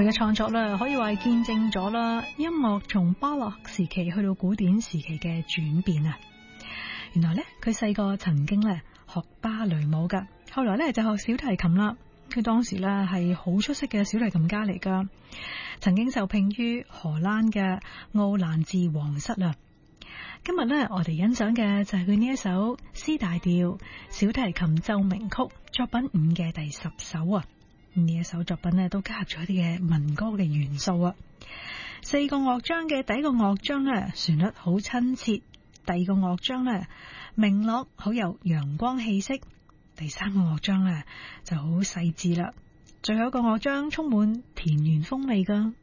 佢嘅創作咧，可以話係見證咗啦音樂從巴洛克時期去到古典時期嘅轉變啊！原來咧，佢細個曾經咧學芭蕾舞噶，後來咧就學小提琴啦。佢當時咧係好出色嘅小提琴家嚟噶，曾經受聘於荷蘭嘅奧蘭治皇室啦。今日咧，我哋欣賞嘅就係佢呢一首 C 大調小提琴奏鳴曲作品5嘅第10首啊！呢一首作品咧都加入咗一啲嘅民歌嘅元素啊。4個樂章嘅第一個樂章咧，旋律好親切；第二個樂章咧，明朗好有陽光氣息；第3個樂章咧就好細緻啦；最後一個樂章充滿田園風味噶。